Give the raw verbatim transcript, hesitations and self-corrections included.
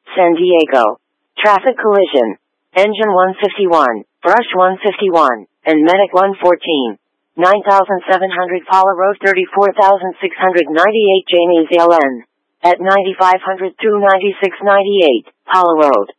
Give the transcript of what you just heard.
San Diego. Traffic collision. Engine one fifty-one, Brush one fifty-one, and Medic one fourteen. nine thousand seven hundred Paula Road, thirty-four thousand six hundred ninety-eight Jamies L N. At ninety-five hundred through ninety-six ninety-eight, Paula Road.